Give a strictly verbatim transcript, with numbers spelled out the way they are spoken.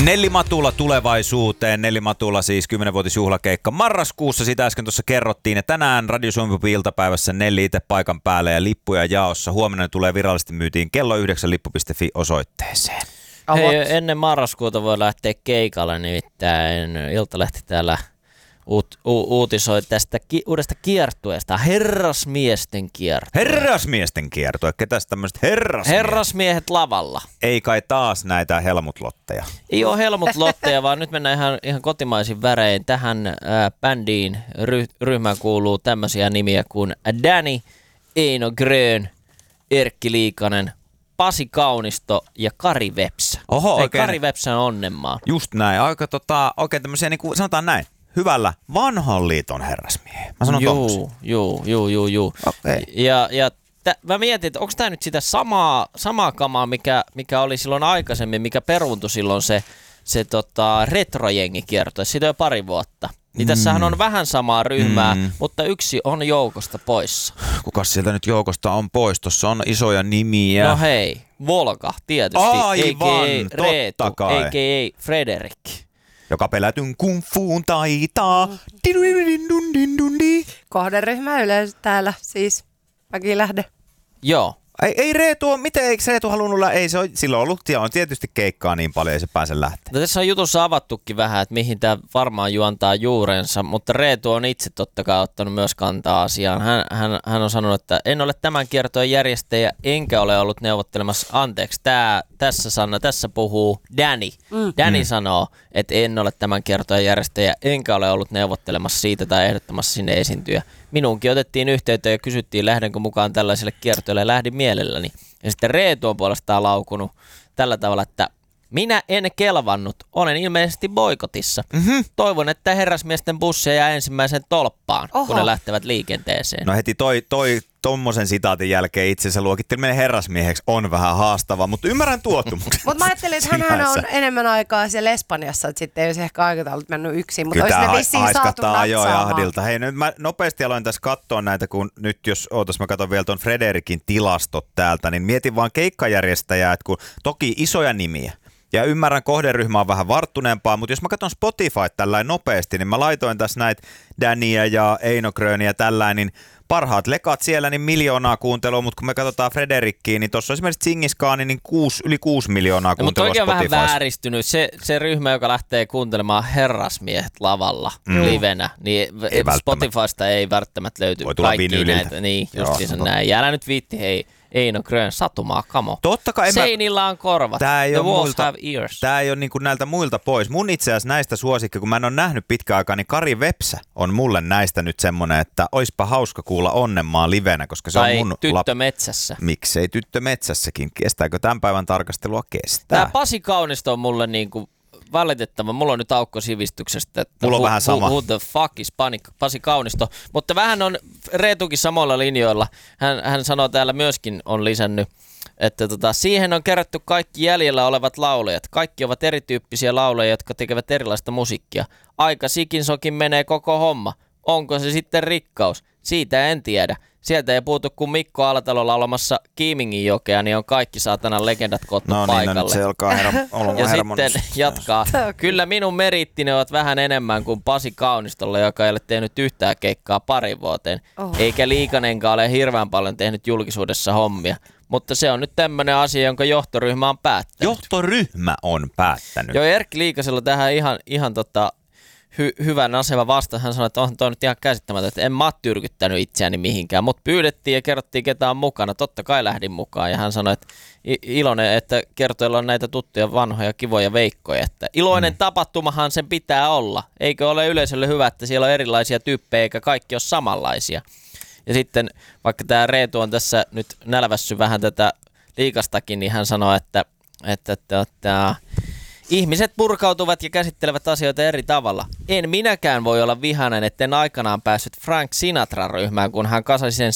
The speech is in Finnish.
Nelli Matula tulevaisuuteen. Nelli Matula siis kymmenvuotisjuhlakeikka marraskuussa. Sitä äsken tuossa kerrottiin. Ja tänään Radio Suomi iltapäivässä Nelli itse paikan päällä ja lippuja jaossa. Huomenna ne tulee virallisesti myytiin kello yhdeksän lippu piste fi osoitteeseen. Hei, ennen marraskuuta voi lähteä keikalle, nimittäin Iltalehti täällä uut, u, uutisoi tästä ki, uudesta kiertueesta, herrasmiesten kiertue. Herrasmiesten kiertue? Ketäs tämmöiset herrasmiehet? Herrasmiehet lavalla. Ei kai taas näitä Helmut-lotteja. Ei ole Helmut-lotteja, vaan nyt mennään ihan, ihan kotimaisin värein. Tähän ää, bändiin ry, ryhmään kuuluu tämmöisiä nimiä kuin Danny, Eino Grön, Erkki Liikanen, Pasi Kaunisto ja Kari Vepsä. Oho, oikein. Kari Vepsän Onnenmaa. Just näin. Aika tota, oikein tämmöisiä, niin kuin sanotaan näin, hyvällä vanhan liiton herrasmiehiä. Mä sanon tommosia. Juu, juu, juu, juu, juu. Okay. Ja, ja tä, mä mietin, että onko tämä nyt sitä samaa, samaa kamaa, mikä, mikä oli silloin aikaisemmin, mikä peruuntui silloin se, se tota, retrojengikierto. Siitä on jo pari vuotta. Niin tässähän on vähän samaa ryhmää, mm. mutta yksi on joukosta poissa. Kukas sieltä nyt joukosta on pois? Tuossa on isoja nimiä. No hei, Volga tietysti. Aivan, Reetu, totta kai. a k a. Frederik. Joka pelätyn kung fuun taitaa. Kohderyhmä yleensä täällä, siis Mäkilähde. Joo. Ei, ei Reetu, miten eikö Reetu halunnut lähteä? Ei se ole, silloin ollut, ja on tietysti keikkaa niin paljon, ei se pääse lähteä. No, tässä on jutussa avattukin vähän, että mihin tämä varmaan juontaa juurensa, mutta Reetu on itse totta kai ottanut myös kantaa asiaan. Hän, hän, hän on sanonut, että en ole tämän kiertojen järjestäjä, enkä ole ollut neuvottelemassa, anteeksi, tää, tässä Sanna, tässä puhuu Danny. Mm. Danny mm. sanoo, että en ole tämän kiertojen järjestäjä, enkä ole ollut neuvottelemassa siitä tai ehdottamassa sinne esiintyjä. Minuunkin otettiin yhteyttä ja kysyttiin, lähdenkö mukaan tällaiselle kiertoille, ja lähdin mielelläni. Ja sitten Reetu on puolestaan laukunut tällä tavalla, että minä en kelvannut, olen ilmeisesti boikotissa. Mm-hmm. Toivon, että herrasmiesten busseja jää ensimmäisen tolppaan, Oho. kun ne lähtevät liikenteeseen. No heti toi, toi tommosen sitaatin jälkeen itsensä luokitteleminen herrasmieheksi on vähän haastava, mutta ymmärrän tuottumuksen. Mutta mä ajattelin, että hänhän on enemmän aikaa siellä Espanjassa, että sitten ei olisi ehkä aikataulut mennyt yksin, mutta olisi ne vissiin saatu ajojahdilta. Hei, nyt mä nopeasti aloin tässä katsoa näitä, kun nyt jos ootas mä katson vielä ton Frederikin tilastot täältä, niin mietin vaan keikkajärjestäjää, että kun toki isoja nimiä, ja ymmärrän, kohderyhmä on vähän varttuneempaa, mutta jos mä katson Spotify tällainen nopeasti, niin mä laitoin tässä näitä Dania ja Eino Gröniä tällainen, niin parhaat lekat siellä, niin miljoonaa kuuntelua, mutta kun me katsotaan Frederikkiin, niin tuossa on esimerkiksi Tsingiskaani, niin kuusi, yli kuusi miljoonaa kuuntelua Spotifyssa. Mutta oikein vähän vääristynyt. Se, se ryhmä, joka lähtee kuuntelemaan herrasmiehet lavalla mm. livenä, niin ei Spotifysta ei välttämättä löyty kaikki näitä. Niin, justiinsa näin. Ja älä nyt viitti, hei. Eino Grön, satumaa, kamo. Totta kai. Seinillä on korvat. Tää ei The ole walls muilta, have ears. Tää ei ole niinku näiltä muilta pois. Mun itse asiassa näistä suosikki, kun mä en ole nähnyt pitkään aikaa, niin Kari Vepsä on mulle näistä nyt semmonen, että oispa hauska kuulla Onnenmaa livenä, koska se tai on mun... Tyttö lap... metsässä. Miksei Tyttö metsässäkin? Kestääkö tämän päivän tarkastelua? Kestää. Tää Pasi Kaunisto on mulle niinku valitettava. Mulla on nyt aukko sivistyksestä. Että mulla on who, vähän sama. Who, who the fuck is Pasi Kaunisto? Mutta vähän on Reetukin samoilla linjoilla. Hän, hän sanoo täällä myöskin, on lisännyt, että tota, siihen on kerätty kaikki jäljellä olevat laulajat. Kaikki ovat erityyppisiä laulajia, jotka tekevät erilaista musiikkia. Aika sikinsokin menee koko homma. Onko se sitten rikkaus? Siitä en tiedä. Sieltä ei puutu kuin Mikko Alatalo laulamassa Kiimingin jokea, niin on kaikki saatanan legendat koottu no, paikalle. No niin, no se alkaa herra, ja sitten jatkaa. Kyllä minun merittini ovat vähän enemmän kuin Pasi Kaunistolla, joka ei ole tehnyt yhtään keikkaa parin vuoteen. Oh. Eikä Liikanenkaan ole hirveän paljon tehnyt julkisuudessa hommia. Mutta se on nyt tämmöinen asia, jonka johtoryhmä on päättänyt. Johtoryhmä on päättänyt. Joo, Erkki Liikasella tähän ihan, ihan tota... Hy- hyvän asema vasta. Hän sanoi, että on toi nyt ihan käsittämätöntä, että en mä ole tyrkyttänyt itseäni mihinkään. Mut pyydettiin ja kerrottiin, ketä on mukana. Totta kai lähdin mukaan. Ja hän sanoi, että iloinen, että kertoilla on näitä tuttuja vanhoja kivoja veikkoja. Että iloinen mm. tapahtumahan sen pitää olla. Eikö ole yleisölle hyvä, että siellä on erilaisia tyyppejä eikä kaikki ole samanlaisia. Ja sitten vaikka tämä Reetu on tässä nyt nälvässy vähän tätä Liikastakin, niin hän sanoi, että, että, että, että ihmiset purkautuvat ja käsittelevät asioita eri tavalla. En minäkään voi olla vihainen, etten aikanaan päässyt Frank Sinatra-ryhmään, kun hän kasasi sen